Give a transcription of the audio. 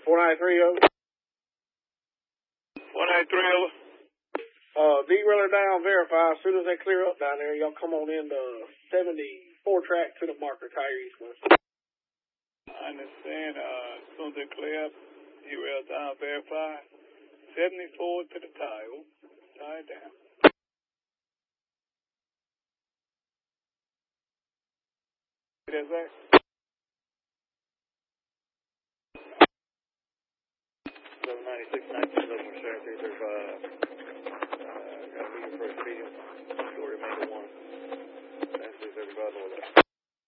493 over. 493 over. D-Railer down, verify. As soon as they clear up down there, y'all come on in the 74 track to the marker, tire east west. I understand. As soon as they clear up, D-Rail down, verify. 74 to the tire. Tire down. That's right. 796, 19, 335.